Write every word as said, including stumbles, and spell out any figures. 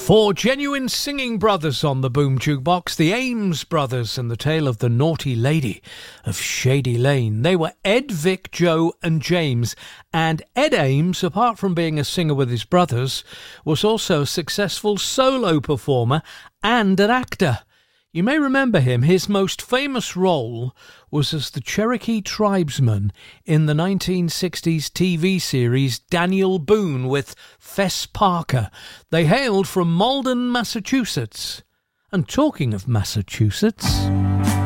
Four genuine singing brothers on the Boom Jukebox, the Ames brothers, and the tale of the naughty lady of Shady Lane. They were Ed, Vic, Joe and James, and Ed Ames, apart from being a singer with his brothers, was also a successful solo performer and an actor. You may remember him. His most famous role was as the Cherokee tribesman in the nineteen sixties T V series Daniel Boone with Fess Parker. They hailed from Malden, Massachusetts. And talking of Massachusetts...